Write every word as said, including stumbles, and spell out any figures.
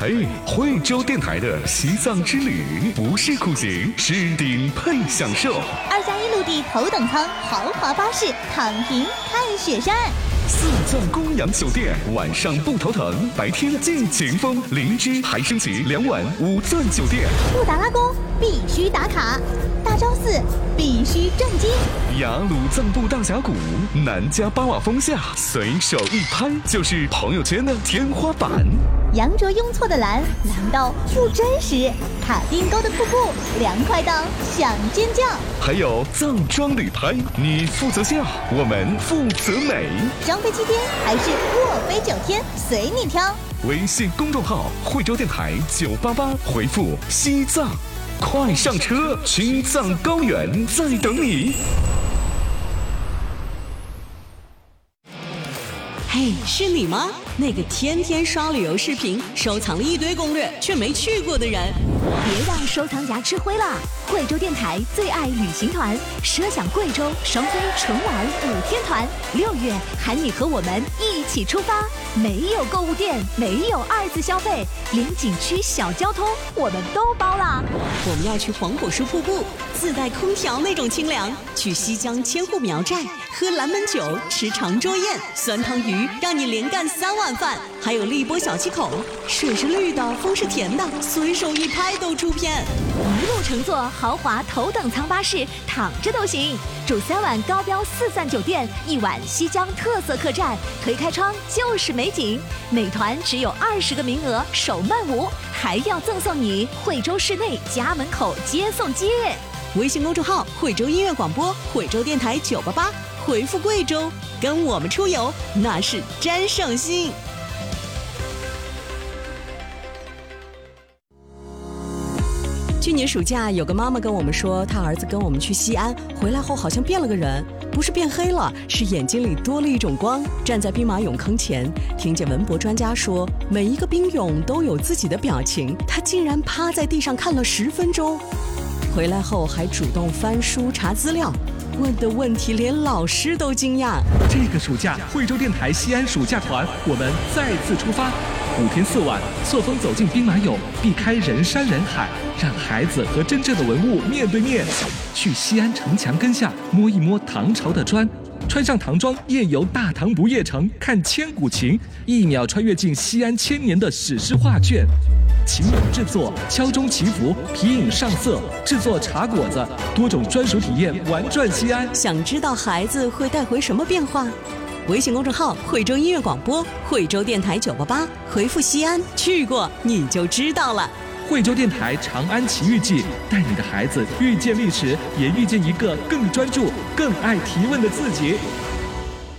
嘿，惠州电台的西藏之旅不是苦行，是顶配享受。 二加一陆地头等舱豪华巴士，躺平看雪山。 四钻公羊酒店，晚上不头疼，白天尽情疯。灵芝还升级两晚五钻酒店。 布达拉宫必须打卡，大昭寺必须正经。 雅鲁藏布大峡谷，南迦巴瓦峰下，随手一拍就是朋友圈的天花板。 羊卓雍措的蓝，蓝到不真实；塔丁沟的瀑布，凉快到想尖叫。 还有藏装旅拍，你负责笑，我们负责美。 双飞七天还是卧飞九天，随你挑。 微信公众号惠州电台九八八，回复西藏，快上车，青藏高原在等你。 嘿，是你吗？那个天天刷旅游视频，收藏了一堆攻略却没去过的人。 别让收藏夹吃灰了！贵州电台最爱旅行团，奢享贵州双飞纯玩五天团，六月喊你和我们一起出发。没有购物店，没有二次消费，连景区小交通我们都包了。 我们要去黄果树瀑布，自带空调那种清凉；去西江千户苗寨，喝蓝门酒，吃长桌宴，酸汤鱼让你连干三碗饭。还有荔波小七口，水是绿的，风是甜的，随手一拍都出片。 一路乘坐豪华头等舱巴士，躺着都行。住三晚高标四钻酒店，一晚西江特色客栈，推开窗就是美景。每团只有二十个名额，首慢无，还要赠送你惠州市内家门口接送接。 微信公众号惠州音乐广播，惠州电台九八八，回复贵州，跟我们出游那是真省心。去年暑假，有个妈妈跟我们说，她儿子跟我们去西安，回来后好像变了个人，不是变黑了，是眼睛里多了一种光。站在兵马俑坑前，听见文博专家说，每一个兵俑都有自己的表情，他竟然趴在地上看了十分钟。回来后还主动翻书查资料，问的问题连老师都惊讶。 这个暑假，惠州电台西安暑假团，我们再次出发，五天四晚，错峰走进兵马俑，避开人山人海，让孩子和真正的文物面对面。去西安城墙根下摸一摸唐朝的砖，穿上唐装夜游大唐不夜城，看千古情，一秒穿越进西安千年的史诗画卷。琴俑制作、敲钟祈福、皮影上色、制作茶果子，多种专属体验玩转西安。 想知道孩子会带回什么变化？微信公众号惠州音乐广播，惠州电台九八八，回复西安，去过你就知道了。 惠州电台长安奇遇记，带你的孩子遇见历史，也遇见一个更专注、更爱提问的自己。